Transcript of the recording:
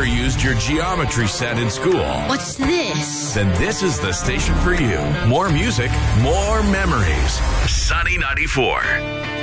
ever used your geometry set in school, What's this? then this is the station for you. More music, more memories. Sunny 94.